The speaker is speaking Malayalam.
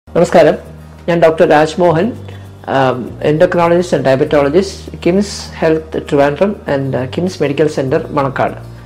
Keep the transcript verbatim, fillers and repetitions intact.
നമസ്കാരം, ഞാൻ doctor Rajmohan, endocrinologist and diabetologist, KIMS health Trivandrum and KIMS medical centre Manacaud.